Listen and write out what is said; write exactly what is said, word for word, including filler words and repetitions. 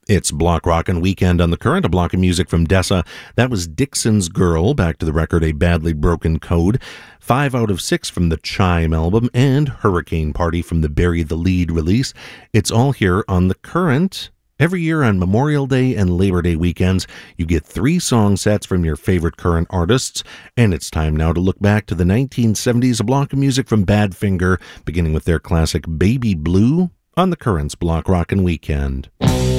It's Block Rockin' Weekend on the Current, a block of music from Dessa. That was Dixon's Girl, back to the record A Badly Broken Code, five out of six from the Chime album, and Hurricane Party from the Bury the Lead release. It's all here on the Current. Every year on Memorial Day and Labor Day weekends, you get three song sets from your favorite current artists, and it's time now to look back to the nineteen seventies, a block of music from Badfinger, beginning with their classic Baby Blue on the Current's Block Rockin' Weekend.